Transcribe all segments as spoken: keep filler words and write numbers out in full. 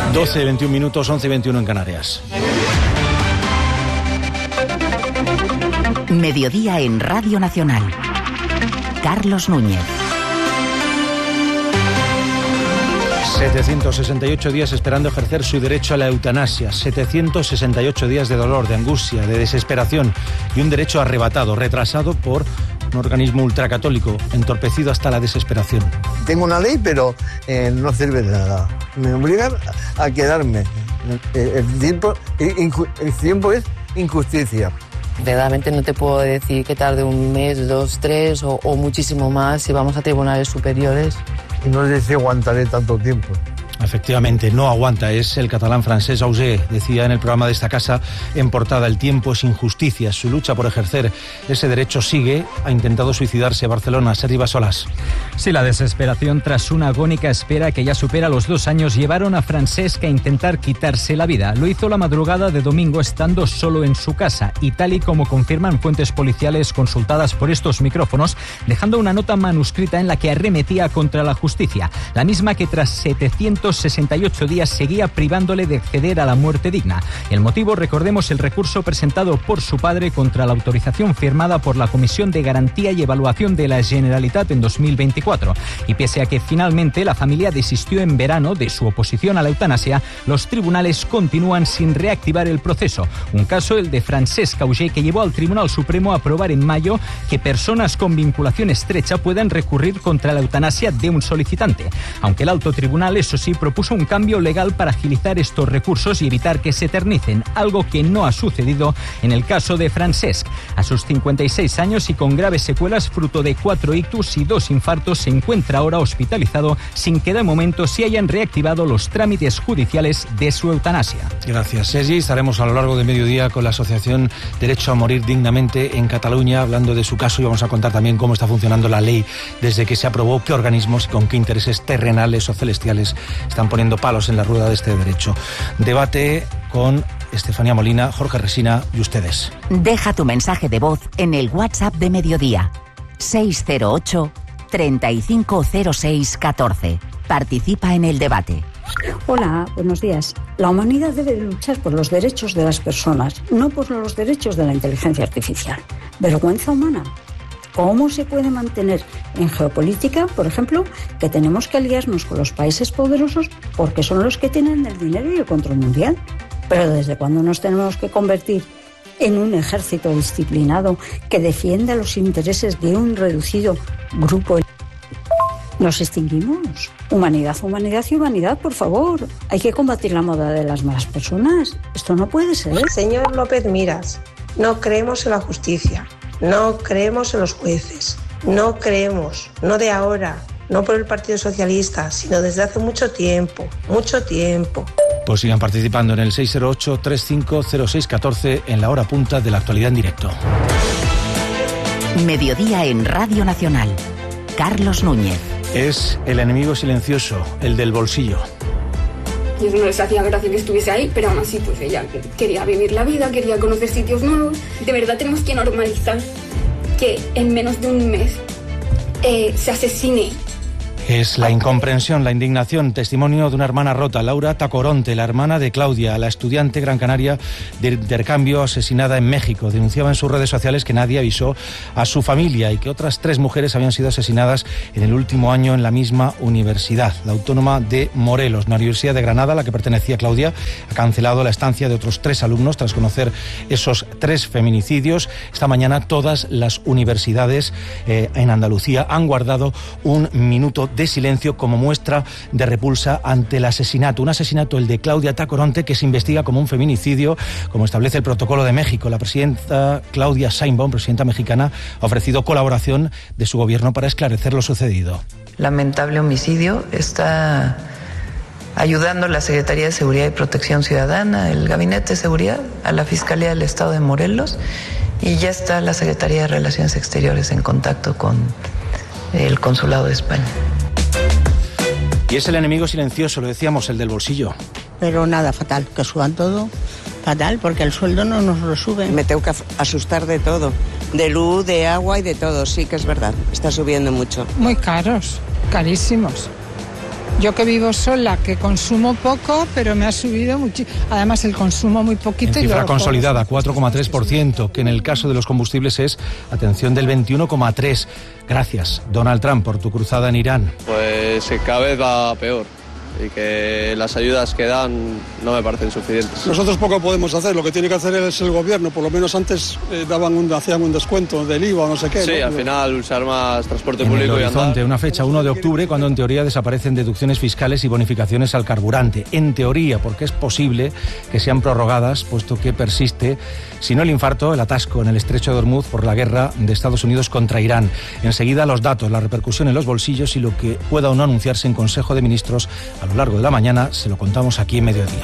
doce, veintiún minutos, once y veintiuno en Canarias. Mediodía en Radio Nacional. Carlos Núñez. setecientos sesenta y ocho días esperando ejercer su derecho a la eutanasia, setecientos sesenta y ocho días de dolor, de angustia, de desesperación y un derecho arrebatado, retrasado por un organismo ultracatólico, entorpecido hasta la desesperación. Tengo una ley, pero eh, no sirve de nada. Me obligan a quedarme. El, el, tiempo, el, el tiempo es injusticia. Verdaderamente no te puedo decir que tarde un mes, dos, tres o, o muchísimo más si vamos a tribunales superiores. Y no sé si aguantaré tanto tiempo. Efectivamente, no aguanta. Es el catalán Francesc Auger. Decía en el programa de esta casa en portada: el tiempo es injusticia. Su lucha por ejercer ese derecho sigue. Ha intentado suicidarse. Barcelona, Sergi Bassolas. Sí, la desesperación tras una agónica espera que ya supera los dos años llevaron a Francesc a intentar quitarse la vida. Lo hizo la madrugada de domingo estando solo en su casa y tal y como confirman fuentes policiales consultadas por estos micrófonos, dejando una nota manuscrita en la que arremetía contra la justicia, la misma que tras setecientos sesenta y ocho días seguía privándole de acceder a la muerte digna. El motivo, recordemos, el recurso presentado por su padre contra la autorización firmada por la Comisión de Garantía y Evaluación de la Generalitat en dos mil veinticuatro. Y pese a que finalmente la familia desistió en verano de su oposición a la eutanasia, los tribunales continúan sin reactivar el proceso. Un caso, el de Francesc Auger, que llevó al Tribunal Supremo a aprobar en mayo que personas con vinculación estrecha puedan recurrir contra la eutanasia de un solicitante. Aunque el alto tribunal, eso sí, propuso un cambio legal para agilizar estos recursos y evitar que se eternicen, algo que no ha sucedido en el caso de Francesc. A sus cincuenta y seis años y con graves secuelas fruto de cuatro ictus y dos infartos, se encuentra ahora hospitalizado sin que de momento se hayan reactivado los trámites judiciales de su eutanasia. Gracias, Sergi. Estaremos a lo largo de mediodía con la Asociación Derecho a Morir Dignamente en Cataluña hablando de su caso y vamos a contar también cómo está funcionando la ley desde que se aprobó, qué organismos y con qué intereses terrenales o celestiales están poniendo palos en la rueda de este derecho. Debate con Estefanía Molina, Jorge Resina y ustedes. Deja tu mensaje de voz en el WhatsApp de Mediodía. seis cero ocho, treinta y cinco cero seis, catorce. Participa en el debate. Hola, buenos días. La humanidad debe luchar por los derechos de las personas, no por los derechos de la inteligencia artificial. Vergüenza humana. ¿Cómo se puede mantener en geopolítica, por ejemplo, que tenemos que aliarnos con los países poderosos porque son los que tienen el dinero y el control mundial? Pero ¿desde cuándo nos tenemos que convertir en un ejército disciplinado que defienda los intereses de un reducido grupo? Nos extinguimos. Humanidad, humanidad y humanidad, por favor. Hay que combatir la moda de las malas personas. Esto no puede ser. Señor López Miras, no creemos en la justicia. No creemos en los jueces, no creemos, no de ahora, no por el Partido Socialista, sino desde hace mucho tiempo, mucho tiempo. Pues sigan participando en el seis cero ocho, treinta y cinco cero seis, catorce en la hora punta de la actualidad en directo. Mediodía en Radio Nacional. Carlos Núñez. Es el enemigo silencioso, el del bolsillo. Y eso no les hacía gracia que estuviese ahí, pero aún así pues ella quería vivir la vida, quería conocer sitios nuevos. De verdad tenemos que normalizar que en menos de un mes eh, se asesine. Es la incomprensión, la indignación, testimonio de una hermana rota, Laura Tacoronte, la hermana de Claudia, la estudiante gran canaria de intercambio asesinada en México. Denunciaba en sus redes sociales que nadie avisó a su familia y que otras tres mujeres habían sido asesinadas en el último año en la misma universidad, la Autónoma de Morelos. La Universidad de Granada, a la que pertenecía Claudia, ha cancelado la estancia de otros tres alumnos tras conocer esos tres feminicidios. Esta mañana todas las universidades eh, en Andalucía han guardado un minuto de silencio como muestra de repulsa ante el asesinato. Un asesinato, el de Claudia Tacoronte, que se investiga como un feminicidio, como establece el protocolo de México. La presidenta Claudia Sheinbaum, presidenta mexicana, ha ofrecido colaboración de su gobierno para esclarecer lo sucedido. Lamentable homicidio. Está ayudando la Secretaría de Seguridad y Protección Ciudadana, el Gabinete de Seguridad, a la Fiscalía del Estado de Morelos, y ya está la Secretaría de Relaciones Exteriores en contacto con el Consulado de España. Y es el enemigo silencioso, lo decíamos, el del bolsillo. Pero nada, fatal, que suban todo, fatal, porque el sueldo no nos lo suben. Me tengo que asustar de todo, de luz, de agua y de todo, sí que es verdad, está subiendo mucho. Muy caros, carísimos. Yo que vivo sola, que consumo poco, pero me ha subido mucho. Además, el consumo muy poquito. En cifra y consolidada, cuatro coma tres por ciento, que en el caso de los combustibles es, atención, del veintiuno coma tres por ciento. Gracias, Donald Trump, por tu cruzada en Irán. Pues que cada vez va peor y que las ayudas que dan no me parecen suficientes. Nosotros poco podemos hacer, lo que tiene que hacer es el gobierno, por lo menos antes eh, daban un, hacían un descuento del I V A o no sé qué. Sí, ¿no? al final usar más transporte En público el y andar. horizonte, una fecha uno de octubre, cuando en teoría desaparecen deducciones fiscales y bonificaciones al carburante. En teoría, porque es posible que sean prorrogadas, puesto que persiste, si no el infarto, el atasco en el estrecho de Hormuz por la guerra de Estados Unidos contra Irán. Enseguida los datos, la repercusión en los bolsillos y lo que pueda o no anunciarse en Consejo de Ministros a lo largo de la mañana. Se lo contamos aquí en Mediodía.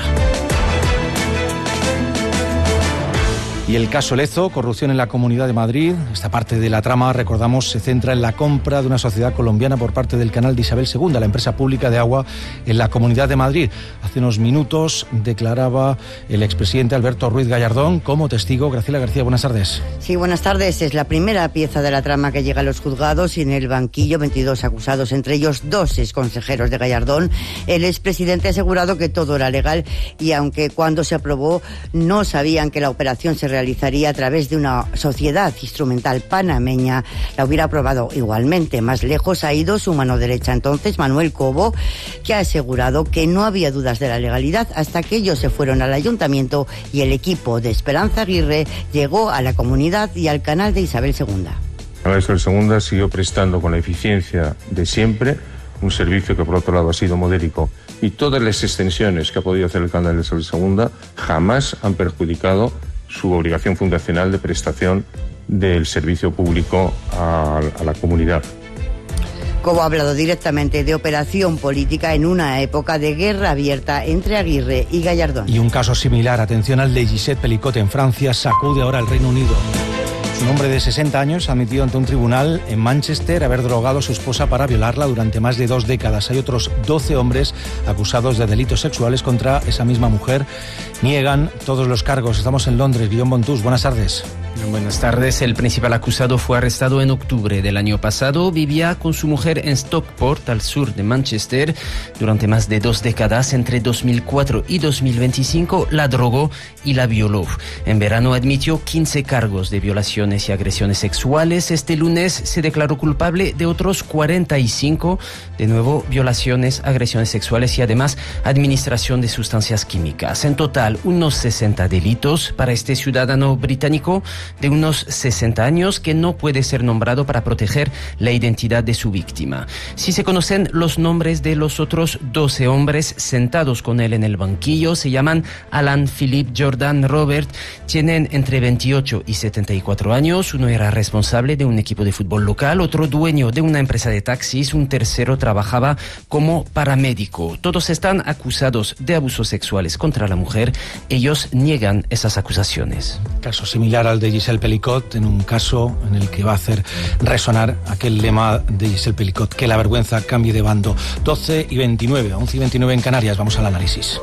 Y el caso Lezo, corrupción en la Comunidad de Madrid. Esta parte de la trama, recordamos, se centra en la compra de una sociedad colombiana por parte del canal de Isabel segunda, la empresa pública de agua en la Comunidad de Madrid. Hace unos minutos declaraba el expresidente Alberto Ruiz Gallardón como testigo. Graciela García, buenas tardes. Sí, buenas tardes. Es la primera pieza de la trama que llega a los juzgados y en el banquillo veintidós acusados, entre ellos dos exconsejeros de Gallardón. El expresidente ha asegurado que todo era legal y aunque cuando se aprobó no sabían que la operación se realizaría a través de una sociedad instrumental panameña, la hubiera aprobado igualmente. Más lejos ha ido su mano derecha entonces, Manuel Cobo, que ha asegurado que no había dudas de la legalidad hasta que ellos se fueron al ayuntamiento y el equipo de Esperanza Aguirre llegó a la comunidad y al canal de Isabel segunda. Canal de Isabel segunda siguió prestando con la eficiencia de siempre un servicio que por otro lado ha sido modélico, y todas las extensiones que ha podido hacer el canal de Isabel segunda jamás han perjudicado su obligación fundacional de prestación del servicio público a, a la comunidad. Cobo ha hablado directamente de operación política en una época de guerra abierta entre Aguirre y Gallardón. Y un caso similar, atención al de Gisèle Pelicot en Francia, sacude ahora al Reino Unido. Un hombre de sesenta años ha admitido ante un tribunal en Manchester haber drogado a su esposa para violarla durante más de dos décadas. Hay otros doce hombres acusados de delitos sexuales contra esa misma mujer. Niegan todos los cargos. Estamos en Londres. Guillaume Bontús, buenas tardes. Buenas tardes. El principal acusado fue arrestado en octubre del año pasado. Vivía con su mujer en Stockport, al sur de Manchester. Durante más de dos décadas, entre dos mil cuatro y dos mil veinticinco, la drogó y la violó. En verano admitió quince cargos de violaciones y agresiones sexuales. Este lunes se declaró culpable de otros cuarenta y cinco. De nuevo, violaciones, agresiones sexuales y además administración de sustancias químicas. En total, unos sesenta delitos para este ciudadano británico de unos sesenta años que no puede ser nombrado para proteger la identidad de su víctima. Si se conocen los nombres de los otros doce hombres sentados con él en el banquillo, se llaman Alan, Philip, Jordan, Robert, tienen entre veintiocho y setenta y cuatro años. Uno era responsable de un equipo de fútbol local, otro dueño de una empresa de taxis, un tercero trabajaba como paramédico. Todos están acusados de abusos sexuales contra la mujer. Ellos niegan esas acusaciones. Caso similar al de Gisèle Pelicot, en un caso en el que va a hacer resonar aquel lema de Gisèle Pelicot, que la vergüenza cambie de bando. doce y veintinueve, once y veintinueve en Canarias. Vamos al análisis.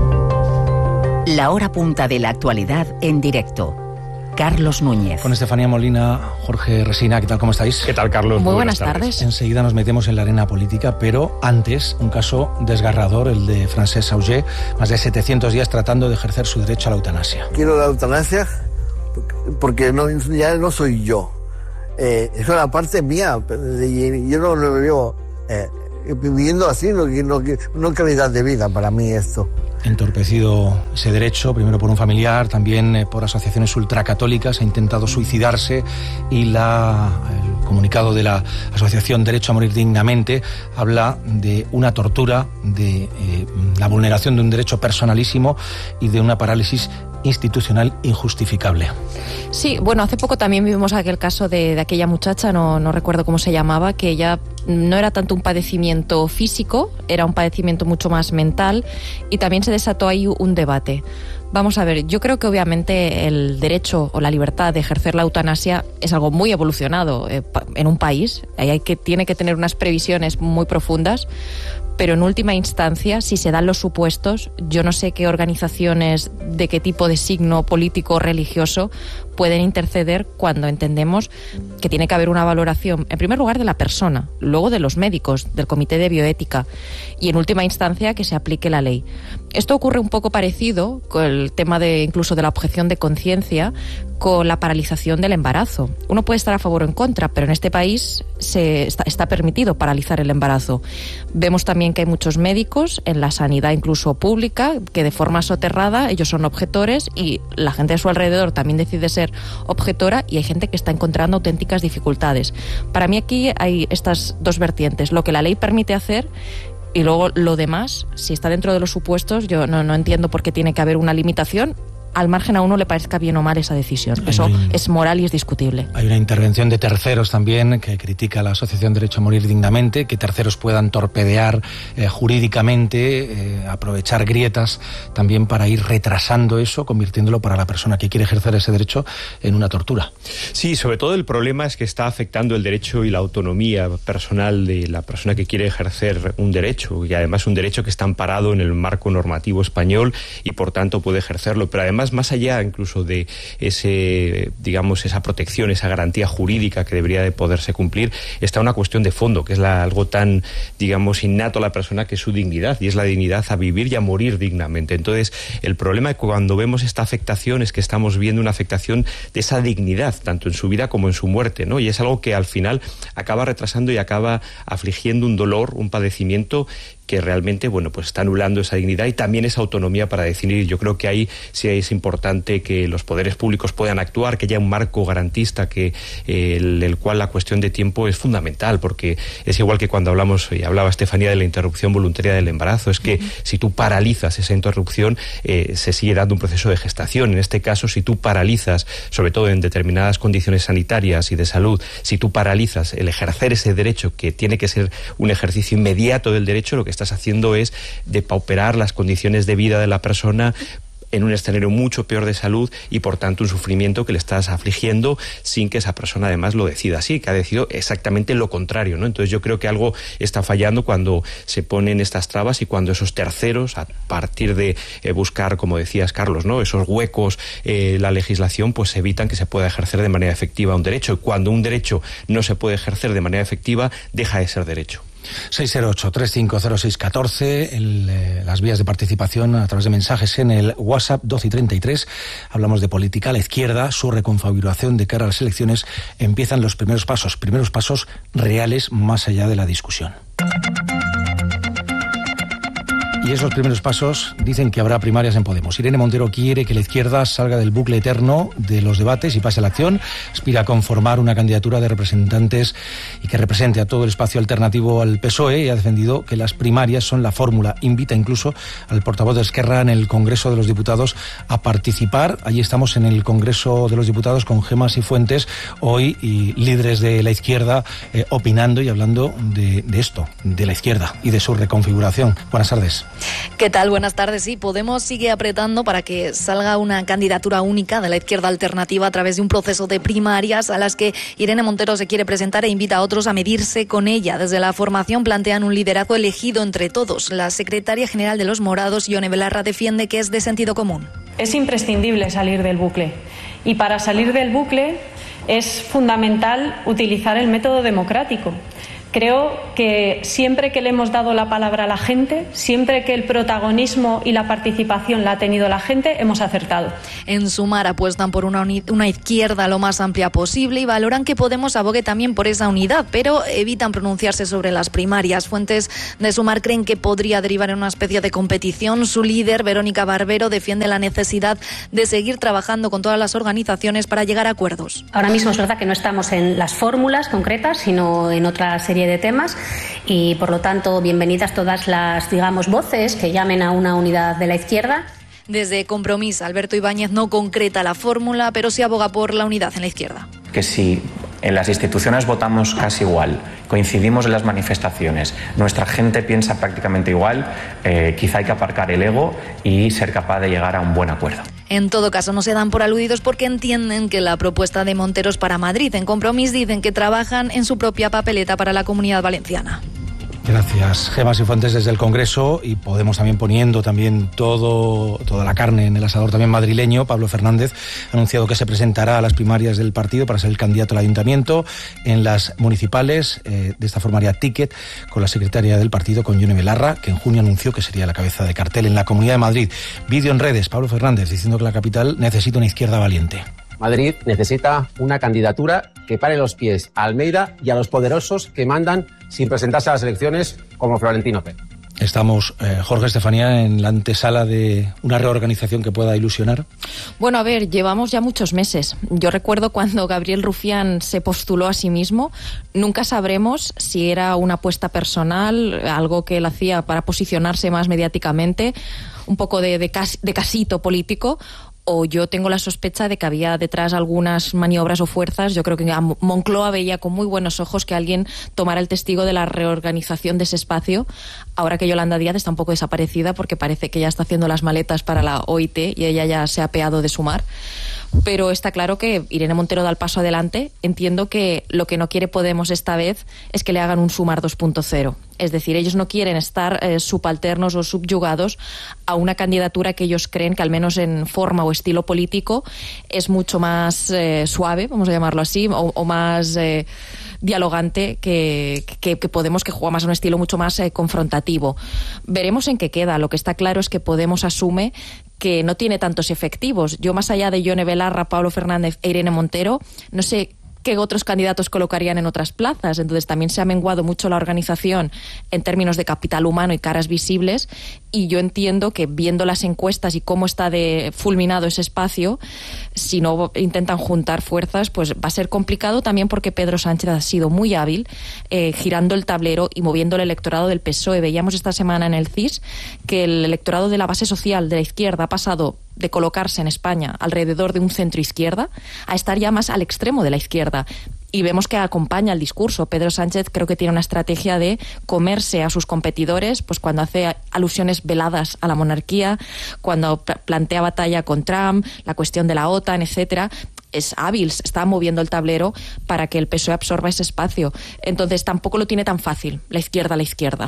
La hora punta de la actualidad en directo. Carlos Núñez. Con Estefanía Molina, Jorge Resina, ¿qué tal? ¿Cómo estáis? ¿Qué tal, Carlos? Muy, Muy buenas, buenas tardes. tardes. Enseguida nos metemos en la arena política, pero antes, un caso desgarrador, el de Francesc Sauger, más de setecientos días tratando de ejercer su derecho a la eutanasia. Quiero la eutanasia porque no, ya no soy yo. Eh, es una parte mía. Yo no lo veo eh, viviendo así, no, no, no calidad de vida para mí esto. Entorpecido ese derecho, primero por un familiar, también eh, por asociaciones ultracatólicas, ha intentado suicidarse y la, el comunicado de la Asociación Derecho a Morir Dignamente habla de una tortura, de eh, la vulneración de un derecho personalísimo y de una parálisis institucional injustificable. Sí, bueno, hace poco también vivimos aquel caso de, de aquella muchacha, no, no recuerdo cómo se llamaba, que ella no era tanto un padecimiento físico, era un padecimiento mucho más mental y también se desató ahí un debate. Vamos a ver, yo creo que obviamente el derecho o la libertad de ejercer la eutanasia es algo muy evolucionado eh, en un país, hay que, tiene que tener unas previsiones muy profundas, pero en última instancia, si se dan los supuestos, yo no sé qué organizaciones de qué tipo de signo político o religioso pueden interceder cuando entendemos que tiene que haber una valoración, en primer lugar, de la persona, luego de los médicos, del Comité de Bioética y, en última instancia, que se aplique la ley. Esto ocurre un poco parecido con el tema de incluso de la objeción de conciencia, con la paralización del embarazo. Uno puede estar a favor o en contra, pero en este país se está, está permitido paralizar el embarazo. Vemos también que hay muchos médicos en la sanidad incluso pública que de forma soterrada ellos son objetores y la gente a su alrededor también decide ser objetora y hay gente que está encontrando auténticas dificultades. Para mí aquí hay estas dos vertientes, lo que la ley permite hacer y luego lo demás, si está dentro de los supuestos, yo no, no entiendo por qué tiene que haber una limitación, al margen a uno le parezca bien o mal esa decisión. Eso un, es moral y es discutible. Hay una intervención de terceros también que critica a la Asociación Derecho a Morir Dignamente, que terceros puedan torpedear eh, jurídicamente, eh, aprovechar grietas también para ir retrasando eso, convirtiéndolo para la persona que quiere ejercer ese derecho en una tortura. Sí, sobre todo el problema es que está afectando el derecho y la autonomía personal de la persona que quiere ejercer un derecho, y además un derecho que está amparado en el marco normativo español y por tanto puede ejercerlo, pero además más allá incluso de ese, digamos, esa protección, esa garantía jurídica que debería de poderse cumplir, está una cuestión de fondo, que es la, algo tan, digamos, innato a la persona, que es su dignidad, y es la dignidad a vivir y a morir dignamente. Entonces, el problema cuando vemos esta afectación es que estamos viendo una afectación de esa dignidad, tanto en su vida como en su muerte, ¿no? Y es algo que al final acaba retrasando y acaba afligiendo un dolor, un padecimiento que realmente, bueno, pues está anulando esa dignidad y también esa autonomía para decidir. Yo creo que ahí sí es importante que los poderes públicos puedan actuar, que haya un marco garantista, que eh, el, el cual la cuestión de tiempo es fundamental, porque es igual que cuando hablamos, y hablaba Estefanía, de la interrupción voluntaria del embarazo, es que uh-huh. si tú paralizas esa interrupción, eh, se sigue dando un proceso de gestación. En este caso, si tú paralizas, sobre todo en determinadas condiciones sanitarias y de salud, si tú paralizas el ejercer ese derecho, que tiene que ser un ejercicio inmediato del derecho, lo que estás haciendo es depauperar las condiciones de vida de la persona en un escenario mucho peor de salud y por tanto un sufrimiento que le estás afligiendo sin que esa persona además lo decida así, que ha decidido exactamente lo contrario, ¿no? Entonces yo creo que algo está fallando cuando se ponen estas trabas y cuando esos terceros, a partir de eh, buscar, como decías Carlos, ¿no?, esos huecos, eh, la legislación, pues evitan que se pueda ejercer de manera efectiva un derecho, y cuando un derecho no se puede ejercer de manera efectiva, deja de ser derecho. seis cero ocho, tres cinco cero seis, uno cuatro, el, eh, las vías de participación a través de mensajes en el WhatsApp doce y treinta y tres. Hablamos de política. La izquierda, su reconfiguración de cara a las elecciones, empiezan los primeros pasos, primeros pasos reales más allá de la discusión. Y esos primeros pasos dicen que habrá primarias en Podemos. Irene Montero quiere que la izquierda salga del bucle eterno de los debates y pase a la acción. Aspira a conformar una candidatura de representantes y que represente a todo el espacio alternativo al P S O E, y ha defendido que las primarias son la fórmula. Invita incluso al portavoz de Esquerra en el Congreso de los Diputados a participar. Allí estamos en el Congreso de los Diputados con Gemma Cifuentes hoy, y líderes de la izquierda eh, opinando y hablando de, de esto, de la izquierda y de su reconfiguración. Buenas tardes. ¿Qué tal? Buenas tardes. Sí, Podemos sigue apretando para que salga una candidatura única de la izquierda alternativa a través de un proceso de primarias a las que Irene Montero se quiere presentar e invita a otros a medirse con ella. Desde la formación plantean un liderazgo elegido entre todos. La secretaria general de Los Morados, Ione Belarra, defiende que es de sentido común. Es imprescindible salir del bucle, y para salir del bucle es fundamental utilizar el método democrático. Creo que siempre que le hemos dado la palabra a la gente, siempre que el protagonismo y la participación la ha tenido la gente, hemos acertado. En Sumar apuestan por una, uni- una izquierda lo más amplia posible y valoran que Podemos abogue también por esa unidad, pero evitan pronunciarse sobre las primarias. Fuentes de Sumar creen que podría derivar en una especie de competición. Su líder, Verónica Barbero, defiende la necesidad de seguir trabajando con todas las organizaciones para llegar a acuerdos. Ahora mismo es verdad que no estamos en las fórmulas concretas, sino en otra serie de temas, y por lo tanto bienvenidas todas las, digamos, voces que llamen a una unidad de la izquierda. Desde Compromís, Alberto Ibáñez no concreta la fórmula, pero sí aboga por la unidad en la izquierda. Que si en las instituciones votamos casi igual, coincidimos en las manifestaciones, nuestra gente piensa prácticamente igual, eh, quizá hay que aparcar el ego y ser capaz de llegar a un buen acuerdo. En todo caso, no se dan por aludidos porque entienden que la propuesta de Montero es para Madrid. En Compromís dicen que trabajan en su propia papeleta para la Comunidad Valenciana. Gracias, Gemma Cifuentes desde el Congreso, y Podemos también poniendo también todo, toda la carne en el asador también madrileño. Pablo Fernández ha anunciado que se presentará a las primarias del partido para ser el candidato al ayuntamiento. En las municipales, eh, de esta forma haría ticket con la secretaria del partido, con Yone Belarra, que en junio anunció que sería la cabeza de cartel en la Comunidad de Madrid. Vídeo en redes, Pablo Fernández diciendo que la capital necesita una izquierda valiente. Madrid necesita una candidatura que pare los pies a Almeida y a los poderosos que mandan sin presentarse a las elecciones, como Florentino Pérez. Estamos, eh, Jorge, Estefanía, en la antesala de una reorganización que pueda ilusionar. Bueno, a ver, llevamos ya muchos meses. Yo recuerdo cuando Gabriel Rufián se postuló a sí mismo. Nunca sabremos si era una apuesta personal, algo que él hacía para posicionarse más mediáticamente, un poco de, de, cas, de casito político, o yo tengo la sospecha de que había detrás algunas maniobras o fuerzas. Yo creo que Moncloa veía con muy buenos ojos que alguien tomara el testigo de la reorganización de ese espacio, ahora que Yolanda Díaz está un poco desaparecida porque parece que ya está haciendo las maletas para la O I T y ella ya se ha apeado de Sumar. Pero está claro que Irene Montero da el paso adelante. Entiendo que lo que no quiere Podemos esta vez es que le hagan un Sumar dos punto cero. Es decir, ellos no quieren estar eh, subalternos o subyugados a una candidatura que ellos creen que, al menos en forma o estilo político, es mucho más eh, suave, vamos a llamarlo así, o, o más eh, dialogante que, que, que Podemos, que juega más a un estilo mucho más eh, confrontativo. Veremos en qué queda. Lo que está claro es que Podemos asume que no tiene tantos efectivos. Yo, más allá de Yone Belarra, Pablo Fernández e Irene Montero, no sé qué otros candidatos colocarían en otras plazas. Entonces también se ha menguado mucho la organización en términos de capital humano y caras visibles, y yo entiendo que, viendo las encuestas y cómo está de fulminado ese espacio, si no intentan juntar fuerzas, pues va a ser complicado, también porque Pedro Sánchez ha sido muy hábil eh, girando el tablero y moviendo el electorado del P S O E. Veíamos esta semana en el C I S que el electorado de la base social de la izquierda ha pasado de colocarse en España alrededor de un centro izquierda a estar ya más al extremo de la izquierda. Y vemos que acompaña el discurso. Pedro Sánchez creo que tiene una estrategia de comerse a sus competidores, pues cuando hace alusiones veladas a la monarquía, cuando plantea batalla con Trump, la cuestión de la OTAN, etcétera. Es hábil, está moviendo el tablero para que el P S O E absorba ese espacio. Entonces tampoco lo tiene tan fácil la izquierda a la izquierda.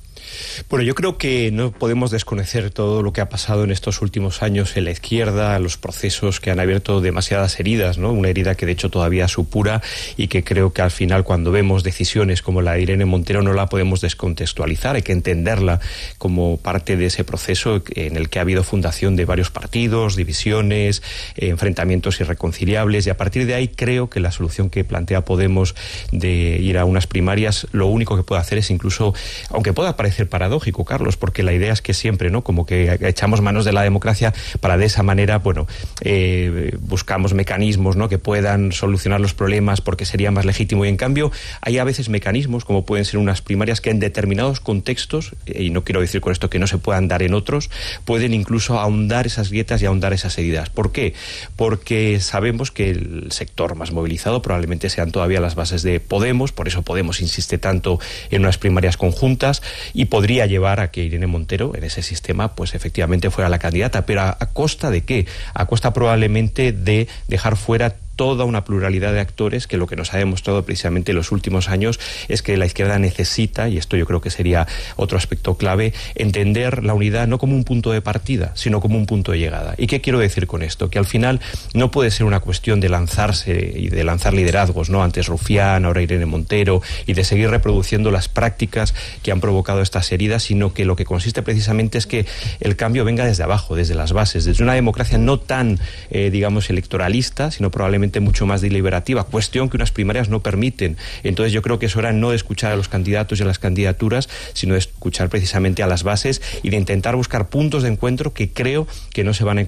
Bueno, yo creo que no podemos desconocer todo lo que ha pasado en estos últimos años en la izquierda, los procesos que han abierto demasiadas heridas, ¿no? Una herida que de hecho todavía supura, y que creo que al final, cuando vemos decisiones como la de Irene Montero, no la podemos descontextualizar. Hay que entenderla como parte de ese proceso en el que ha habido fundación de varios partidos, divisiones, eh, enfrentamientos irreconciliables, y a partir de ahí creo que la solución que plantea Podemos de ir a unas primarias, lo único que puede hacer es, incluso, aunque pueda parecer paradójico, Carlos, porque la idea es que siempre, ¿no?, como que echamos manos de la democracia para, de esa manera, bueno, eh, buscamos mecanismos, ¿no?, que puedan solucionar los problemas porque sería más legítimo, y en cambio hay a veces mecanismos, como pueden ser unas primarias, que en determinados contextos, y no quiero decir con esto que no se puedan dar en otros, pueden incluso ahondar esas grietas y ahondar esas heridas. ¿Por qué? Porque sabemos que el sector más movilizado probablemente sean todavía las bases de Podemos, por eso Podemos insiste tanto en unas primarias conjuntas, y podría llevar a que Irene Montero, en ese sistema, pues efectivamente fuera la candidata. ¿Pero a, a costa de qué? A costa probablemente de dejar fuera toda una pluralidad de actores, que lo que nos ha demostrado precisamente en los últimos años es que la izquierda necesita, y esto yo creo que sería otro aspecto clave, entender la unidad no como un punto de partida, sino como un punto de llegada. ¿Y qué quiero decir con esto? Que al final no puede ser una cuestión de lanzarse y de lanzar liderazgos, ¿no? Antes Rufián, ahora Irene Montero, y de seguir reproduciendo las prácticas que han provocado estas heridas, sino que lo que consiste precisamente es que el cambio venga desde abajo, desde las bases, desde una democracia no tan, eh, digamos, electoralista, sino probablemente mucho más deliberativa, cuestión que unas primarias no permiten. Entonces yo creo que es hora no de escuchar a los candidatos y a las candidaturas, sino de escuchar precisamente a las bases y de intentar buscar puntos de encuentro que creo que no se van a encontrar